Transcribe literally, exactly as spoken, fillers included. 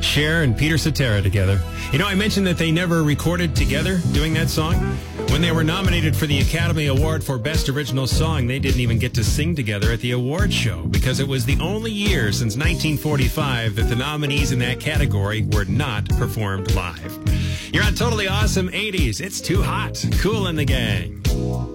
Cher and Peter Cetera together. You know, I mentioned that they never recorded together doing that song. When they were nominated for the Academy Award for Best Original Song, they didn't even get to sing together at the award show because it was the only year since nineteen forty-five that the nominees in that category were not performed live. You're on Totally Awesome eighties. It's Too Hot. Kool and the Gang.